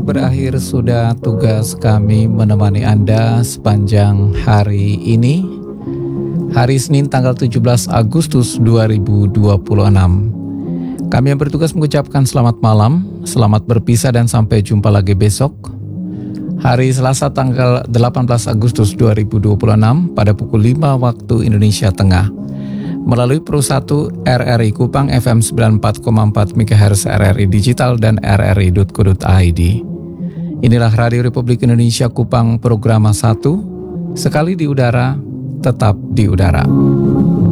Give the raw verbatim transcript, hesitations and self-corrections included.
berakhir sudah tugas kami menemani Anda sepanjang hari ini. Hari Senin tanggal tujuh belas Agustus dua ribu dua puluh enam. Kami yang bertugas mengucapkan selamat malam, selamat berpisah dan sampai jumpa lagi besok. Hari Selasa tanggal delapan belas Agustus dua ribu dua puluh enam pada pukul lima waktu Indonesia Tengah. Melalui Pro satu R R I Kupang F M sembilan puluh empat koma empat MHz R R I Digital dan r r i dot co dot i d. Inilah Radio Republik Indonesia Kupang Programa satu. Sekali di udara, tetap di udara.